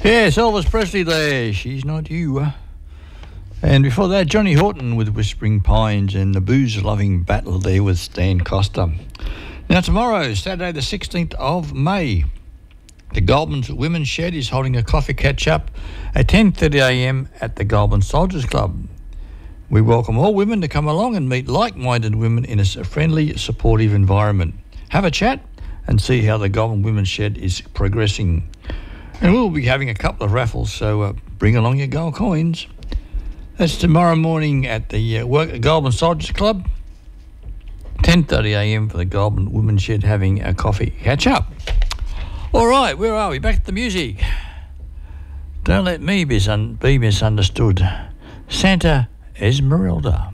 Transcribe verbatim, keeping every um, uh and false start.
Yes, Elvis Presley there. She's not you. And before that, Johnny Horton with Whispering Pines and the booze-loving battle there with Stan Costa. Now tomorrow, Saturday the sixteenth of May, the Goulburn Women's Shed is holding a coffee catch-up at ten thirty a m at the Goulburn Soldiers Club. We welcome all women to come along and meet like-minded women in a friendly, supportive environment. Have a chat and see how the Goulburn Women's Shed is progressing. And we'll be having a couple of raffles, so uh, bring along your gold coins. That's tomorrow morning at the uh, work, Goulburn Soldiers Club, ten thirty a m for the Goulburn Women's Shed having a coffee catch-up. All right, where are we? Back to the music. Don't let me be, sun- be misunderstood. Santa Esmeralda.